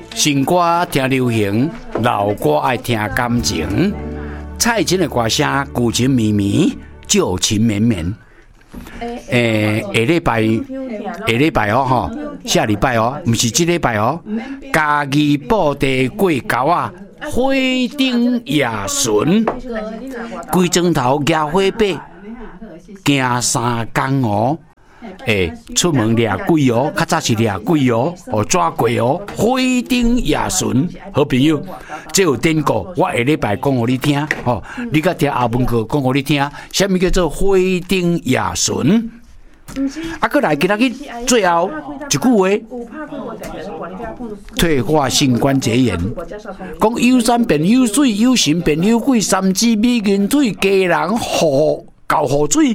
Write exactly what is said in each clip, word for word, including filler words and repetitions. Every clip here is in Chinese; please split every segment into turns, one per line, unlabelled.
新歌听流行，老歌爱听感情。蔡琴的歌声古情绵绵，旧情绵绵。诶，下礼拜下礼拜哦吼，下礼拜哦，唔是这礼拜哦。家己布地过沟啊，花顶夜巡，规砖头举火把，行三工哦。诶，出门掠鬼哦，较早是掠鬼哦，哦抓鬼哦，花顶夜巡，好朋友，这有典故，我下礼拜讲互你听，吼、哦，你甲听阿文哥讲互你听，什么叫做花顶夜巡？啊，过来，今仔日最后一句话，退化性关节炎，讲有山变有水，有神变有鬼，三支美人腿，家人好。搞好水，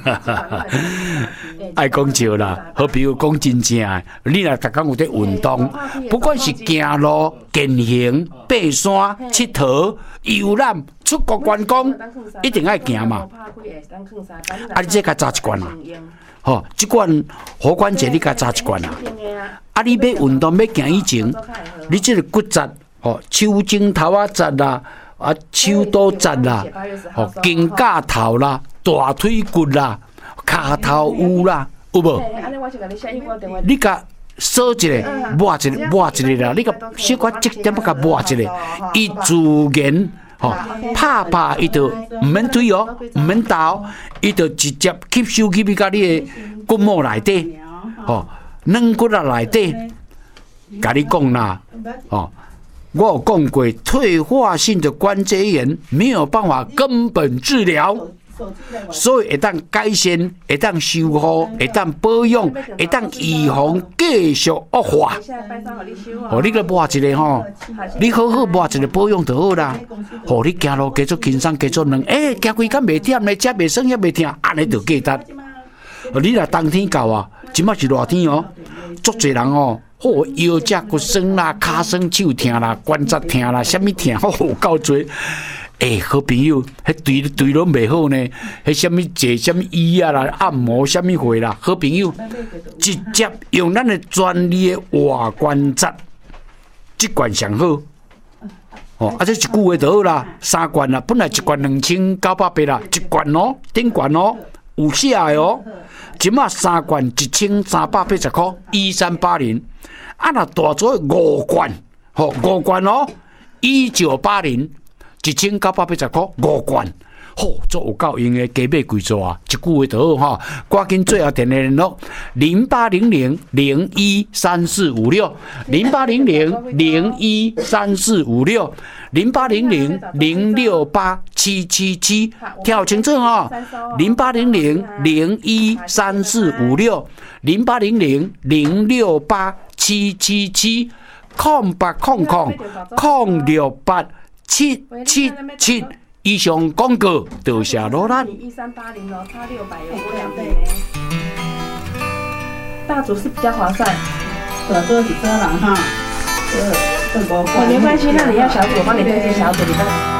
爱讲笑啦。好比如讲真正的，你若逐工有在运动，不管是行路、健行、爬山、佚佗、游览、出国观光，一定爱行嘛。啊，你这甲扎一罐啊，吼，这罐踝关节你甲扎一罐啊。啊，你要运动要行以前，你这个骨折，吼，手指头啊折啦。啊，手都折啦，哦，肩胛头啦，大腿骨啦，骹头有啦，有无？你甲锁一个，抹一个，抹一个啦，你甲小可积点仔甲抹一个，伊自然吼拍拍伊就唔免推哦，唔免倒，伊就直接吸收去比甲你的骨膜内底，吼，软骨啊内底，甲你讲啦，哦。我有讲过，退化性的关节炎没有办法根本治疗，所以会当改善，会当修复，会当保养，会当预防继续恶化。哦，你个抹一个吼，你好好抹一个保养就好啦。哦，你行路加做轻松，加做软，诶、欸，行规工袂忝咧，食袂酸也袂疼，安尼就价值。哦，你若冬天到啊，即马是热天哦，足侪人哦。哦，腰脊骨酸啦，骹酸手疼啦，关节疼啦，什么疼？哦，够多。诶、欸，好朋友，迄对对拢袂好呢。迄什么坐什么椅啊啦，按摩什么会啦，好朋友，直接用咱的专利的外关节，这罐上好。哦，啊，这一句话就好啦，三罐啦，本来一罐两千九百八啦，一罐哦，顶罐哦，有写的哦。即马三罐一千三百八十块，一三八零。啊，若大做五罐，吼五罐哦，一九八零，一千九百八十块五罐，吼，做有够用的，加买几座啊？一句话就好哈，赶紧最后电话联络零八零零零一三四五六零八零零零一三四五六零八零零零六八七七七，听清楚哈，零八零零零一三四五六零八零零零六八。七七七空八空空空六八七七七，以上广告多谢罗兰。
一三八零哦，差六百有多两倍呢。大组是比较划算，
呃，这是遮了哈，这这个。
哦，没关系，那你要小组，我帮你推荐小组，你帮。